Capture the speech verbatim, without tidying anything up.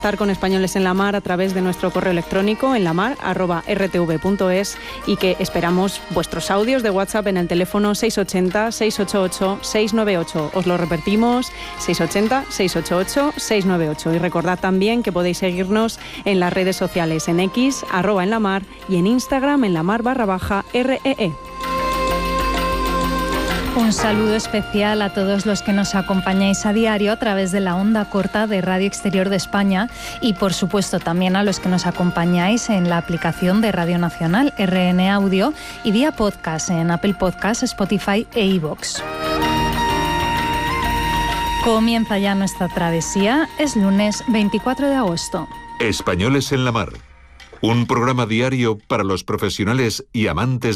Estar con Españoles en la Mar a través de nuestro correo electrónico en lamar arroba r t v punto es y que esperamos vuestros audios de WhatsApp en el teléfono seis ocho cero, seis ocho ocho, seis nueve ocho. Os lo repetimos, seis ocho cero, seis ocho ocho, seis nueve ocho. Y recordad también que podéis seguirnos en las redes sociales en X, arroba en la mar, y en Instagram en la mar barra baja R E E. Un saludo especial a todos los que nos acompañáis a diario a través de la onda corta de Radio Exterior de España y, por supuesto, también a los que nos acompañáis en la aplicación de Radio Nacional R N Audio y vía podcast en Apple Podcasts, Spotify e iVoox. Comienza ya nuestra travesía. Es lunes veinticuatro de agosto. Españoles en la Mar, un programa diario para los profesionales y amantes